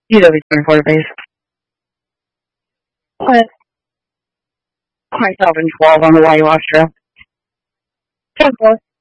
UW 24 base. But myself and 12 on the Whitewash Trail. 10-4.